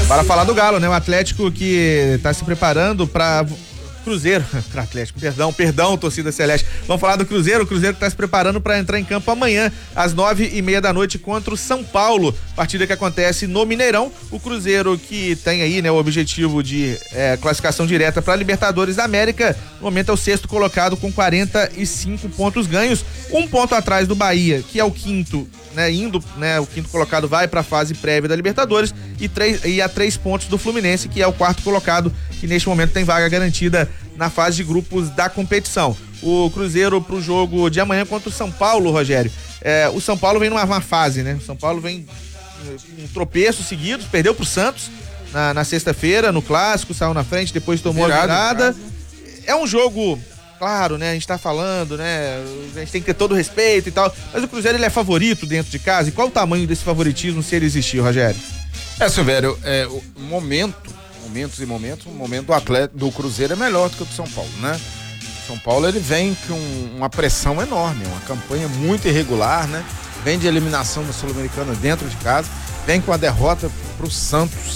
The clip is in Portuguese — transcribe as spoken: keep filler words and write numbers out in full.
Para falar do Galo, né? O Atlético que está se preparando para Cruzeiro, Atlético, perdão, perdão, torcida celeste. Vamos falar do Cruzeiro, o Cruzeiro que está se preparando para entrar em campo amanhã, às nove e meia da noite, contra o São Paulo, partida que acontece no Mineirão. O Cruzeiro que tem aí, né, o objetivo de é, classificação direta para a Libertadores da América, no momento é o sexto colocado com quarenta e cinco pontos ganhos, um ponto atrás do Bahia, que é o quinto, né, indo, né, o quinto colocado vai para a fase prévia da Libertadores, e, três, e a três pontos do Fluminense, que é o quarto colocado, que neste momento tem vaga garantida na fase de grupos da competição. O Cruzeiro pro jogo de amanhã contra o São Paulo, Rogério. É, o São Paulo vem numa má fase, né? O São Paulo vem com um tropeço seguidos, perdeu pro Santos na, na sexta-feira, no clássico, saiu na frente, depois tomou Virado, a virada. É um jogo, claro, né? A gente tá falando, né? A gente tem que ter todo o respeito e tal, mas o Cruzeiro ele é favorito dentro de casa. E qual o tamanho desse favoritismo se ele existir, Rogério? É, Silvério, é, o momento momentos e momentos, o momento do atleta do Cruzeiro é melhor do que o do São Paulo, né? O São Paulo ele vem com uma pressão enorme, uma campanha muito irregular, né? Vem de eliminação da Sul-Americana dentro de casa, vem com a derrota pro Santos